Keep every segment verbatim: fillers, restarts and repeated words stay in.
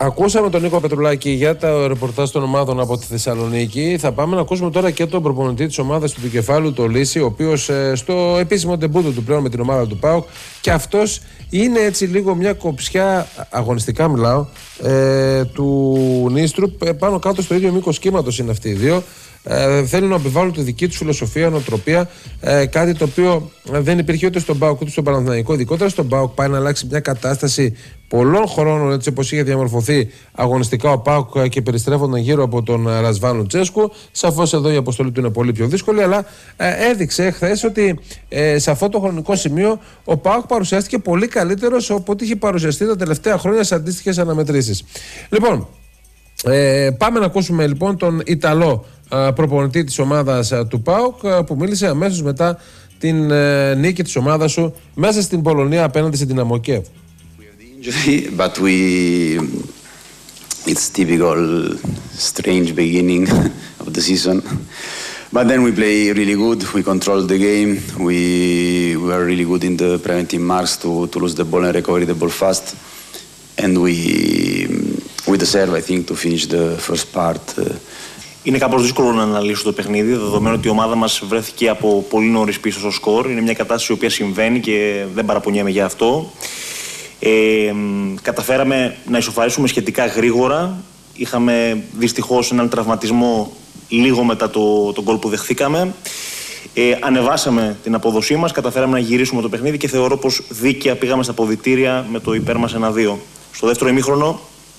Ακούσαμε τον Νίκο Πετρουλάκη για τα ρεπορτάζ των ομάδων από τη Θεσσαλονίκη. Θα πάμε να ακούσουμε τώρα και τον προπονητή της ομάδας του Δικεφάλου, τον Λύση, ο οποίος ε, στο επίσημο ντεμπούτο του πλέον με την ομάδα του ΠΑΟΚ, και αυτός είναι έτσι λίγο μια κοψιά, αγωνιστικά μιλάω, ε, του Νίστρου. Πάνω κάτω στο ίδιο μήκος κύματος είναι αυτοί οι δύο. Ε, θέλουν να επιβάλλουν τη δική του φιλοσοφία, νοοτροπία, ε, κάτι το οποίο δεν υπήρχε ούτε στον ΠΑΟΚ ούτε στον Παναθηναϊκό. Ειδικότερα στον ΠΑΟΚ πάει να αλλάξει μια κατάσταση πολλών χρόνων, έτσι όπως είχε διαμορφωθεί αγωνιστικά ο ΠΑΟΚ και περιστρέφονταν γύρω από τον Ρασβάν Λουτσέσκου. Σαφώς εδώ η αποστολή του είναι πολύ πιο δύσκολη, αλλά ε, έδειξε χθες ότι ε, σε αυτό το χρονικό σημείο ο ΠΑΟΚ παρουσιάστηκε πολύ καλύτερος από ό,τι είχε παρουσιαστεί τα τελευταία χρόνια σε αντίστοιχες αναμετρήσεις. Λοιπόν, ε, πάμε να ακούσουμε λοιπόν τον Ιταλό προπονητή της ομάδας του ΠΑΟΚ, που μίλησε αμέσως μετά την ε, νίκη της ομάδας σου μέσα στην Πολωνία απέναντι στην Δυναμό Κιέβ. But we, it's typical strange beginning of the season. But then we play really good. We control the game. We we are really good in the preventive marks to to lose the ball and recover the ball fast. And we we deserve, I think, to finish the first part. Είναι κάπως δύσκολο να αναλύσω το παιχνίδι, δεδομένου ότι η ομάδα μας βρέθηκε από πολύ νωρίς πίσω στο σκορ. Είναι μια κατάσταση η οποία συμβαίνει και δεν παραπονιέμαι για αυτό. Ε, καταφέραμε να ισοφαρίσουμε σχετικά γρήγορα. Είχαμε δυστυχώς έναν τραυματισμό λίγο μετά το, τον γκολ που δεχθήκαμε. Ε, ανεβάσαμε την απόδοσή μας, καταφέραμε να γυρίσουμε το παιχνίδι και θεωρώ πως δίκαια πήγαμε στα αποδυτήρια με το υπέρ μας ένα δύο. Στο δεύτερο ημίχρονο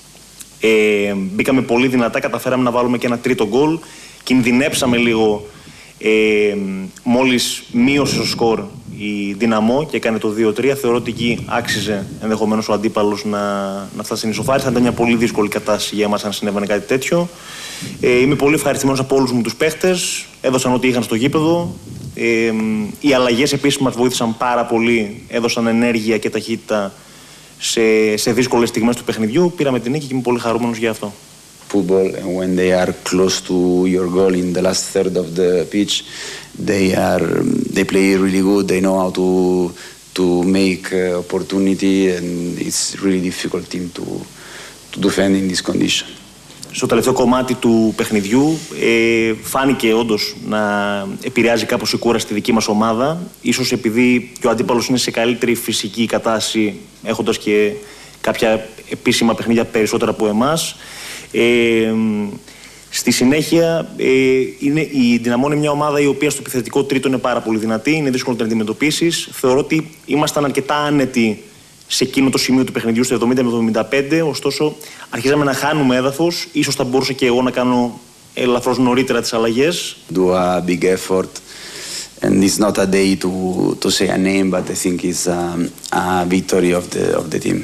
Ε, μπήκαμε πολύ δυνατά, καταφέραμε να βάλουμε και ένα τρίτο γκολ. Κινδυνέψαμε λίγο ε, μόλις μείωσε το σκορ η Δυναμό και έκανε το δύο τρία. Θεωρώ ότι εκεί άξιζε ενδεχομένως ο αντίπαλος να, να φτάσει στην ισοφάριση. Θα ήταν μια πολύ δύσκολη κατάσταση για εμάς αν συνέβαινε κάτι τέτοιο. Ε, είμαι πολύ ευχαριστημένος από όλους μου τους παίχτες. Έδωσαν ό,τι είχαν στο γήπεδο. Ε, οι αλλαγές επίσης μας βοήθησαν πάρα πολύ. Έδωσαν ενέργεια και ταχύτητα σε, σε δύσκολες στιγμές του παιχνιδιού. Πήραμε την νίκη και είμαι πολύ χαρούμενος για αυτό. Football, and when they are close to your goal in the last third of the pitch, they are they play really good. They know how to to make uh, opportunity, and it's really difficult team to to defend in this condition. Στο τελευταίο κομμάτι του παιχνιδιού ε, φάνηκε όντως να επηρεάζει κάπως η κούραση στη δική μας ομάδα. Ίσως επειδή και ο αντίπαλος είναι σε καλύτερη φυσική κατάσταση, έχοντας και κάποια επίσημα παιχνίδια περισσότερα από εμάς. Ε, στη συνέχεια, ε, είναι, η Δυναμό είναι μια ομάδα η οποία στο επιθετικό τρίτο είναι πάρα πολύ δυνατή, είναι δύσκολο να την αντιμετωπίσεις. Θεωρώ ότι ήμασταν αρκετά άνετοι σε εκείνο το σημείο του παιχνιδιού, στο εβδομήντα με εβδομήντα πέντε, ωστόσο αρχίζαμε να χάνουμε έδαφος. Ίσως θα μπορούσα και εγώ να κάνω ελαφρώς νωρίτερα τις αλλαγές. Do a big effort, and it's not a day to to say a name, but I think it's a, a victory of the of the team.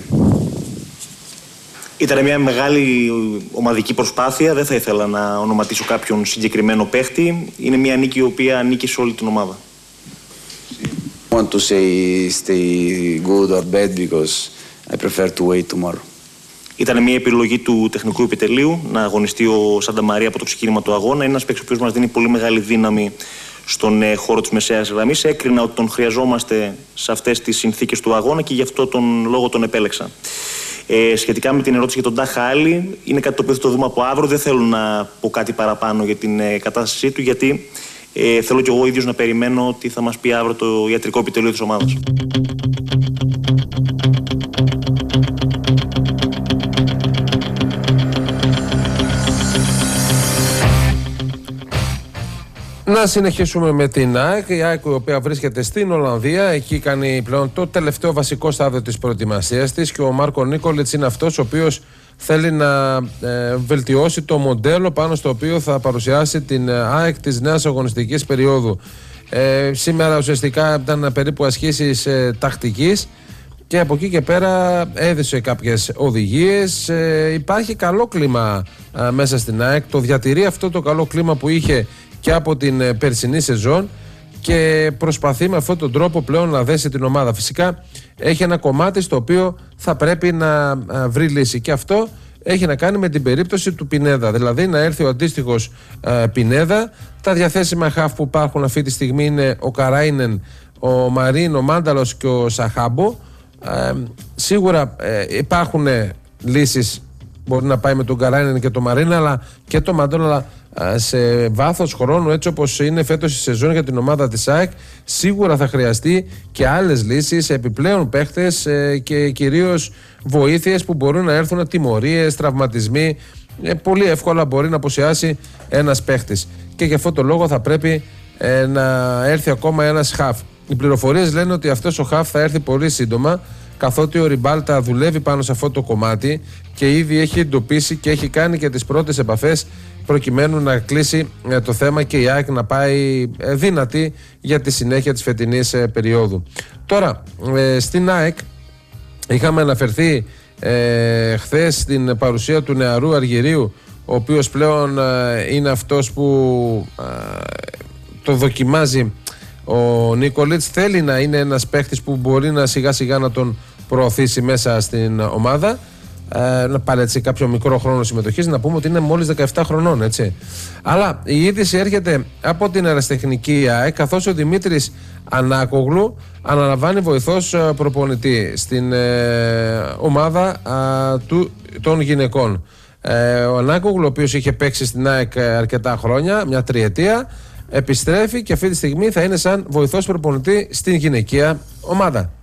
Ήταν μια μεγάλη ομαδική προσπάθεια, δεν θα ήθελα να ονοματίσω κάποιον συγκεκριμένο παίχτη. Είναι μια νίκη η οποία ανήκει σε όλη την ομάδα. I want to say stay good or bad because I prefer to wait tomorrow. Ήταν μια επιλογή του τεχνικού επιτελείου να αγωνιστεί ο Σάντα Μαρία από το ξεκίνημα του αγώνα. Είναι ένας παίκτης ο οποίος μας δίνει πολύ μεγάλη δύναμη στον ε, χώρο της μεσαίας γραμμής. Έκρινα ότι τον χρειαζόμαστε σε αυτές τις συνθήκες του αγώνα και γι' αυτό τον λόγο τον επέλεξα. Ε, σχετικά με την ερώτηση για τον Τάχα Άλλη, είναι κάτι το οποίο θα το δούμε από αύριο. Δεν θέλω να πω κάτι παραπάνω για την ε, κατάστασή του, γιατί ε, θέλω κι εγώ ίδιος να περιμένω τι θα μας πει αύριο το ιατρικό επιτελείο της ομάδας. Να συνεχίσουμε με την ΑΕΚ. Η ΑΕΚ, η οποία βρίσκεται στην Ολλανδία, εκεί κάνει πλέον το τελευταίο βασικό στάδιο της προετοιμασίας της και ο Μάρκο Νίκολιτς είναι αυτός ο οποίος θέλει να ε, βελτιώσει το μοντέλο πάνω στο οποίο θα παρουσιάσει την ΑΕΚ της νέας αγωνιστικής περίοδου. Ε, σήμερα ουσιαστικά ήταν περίπου ασκήσεις ε, τακτικής και από εκεί και πέρα έδωσε κάποιες οδηγίες. Ε, υπάρχει καλό κλίμα ε, μέσα στην ΑΕΚ. Το διατηρεί αυτό το καλό κλίμα που είχε και από την περσινή σεζόν και προσπαθεί με αυτόν τον τρόπο πλέον να δέσει την ομάδα. Φυσικά έχει ένα κομμάτι στο οποίο θα πρέπει να βρει λύση και αυτό έχει να κάνει με την περίπτωση του Πινέδα, δηλαδή να έρθει ο αντίστοιχος ε, Πινέδα. Τα διαθέσιμα χαφ που υπάρχουν αυτή τη στιγμή είναι ο Καράινεν, ο Μαρίν, ο Μάνταλος και ο Σαχάμπο. Ε, σίγουρα ε, υπάρχουν λύσεις μπορεί να πάει με τον Καράινεν και τον Μαρίνα, αλλά και τον Μαντών, αλλά σε βάθος χρόνου, έτσι όπως είναι φέτος η σεζόν για την ομάδα της ΑΕΚ, σίγουρα θα χρειαστεί και άλλες λύσεις, επιπλέον παίχτες και κυρίως βοήθειες που μπορούν να έρθουν, τιμωρίες, τραυματισμοί. Πολύ εύκολα μπορεί να αποσιάσει ένας παίχτης. Και γι' αυτό το λόγο θα πρέπει ε, να έρθει ακόμα ένας χαφ. Οι πληροφορίες λένε ότι αυτός ο χαφ θα έρθει πολύ σύντομα, καθότι ο Ριμπάλτα δουλεύει πάνω σε αυτό το κομμάτι και ήδη έχει εντοπίσει και έχει κάνει και τις πρώτες επαφές προκειμένου να κλείσει ε, το θέμα και η ΑΕΚ να πάει ε, δυνατή για τη συνέχεια της φετινής ε, περίοδου. Τώρα, ε, στην ΑΕΚ είχαμε αναφερθεί ε, χθες στην παρουσία του νεαρού Αργυρίου, ο οποίος πλέον ε, είναι αυτός που ε, το δοκιμάζει ο Νίκολιτς. Θέλει να είναι ένας παίχτης που μπορεί να σιγά σιγά να τον προωθήσει μέσα στην ομάδα, ε, να πάρει έτσι κάποιο μικρό χρόνο συμμετοχής. Να πούμε ότι είναι μόλις δεκαεπτά χρονών, έτσι. Αλλά η είδηση έρχεται από την αεραστεχνική ΑΕΚ, καθώς ο Δημήτρης Ανάκογλου αναλαμβάνει βοηθός προπονητή στην ε, ομάδα α, του, των γυναικών. Ε, ο Ανάκογλου, ο οποίος είχε παίξει στην ΑΕΚ αρκετά χρόνια, μια τριετία, επιστρέφει και αυτή τη στιγμή θα είναι σαν βοηθός προπονητή στην γυναικεία ομάδα.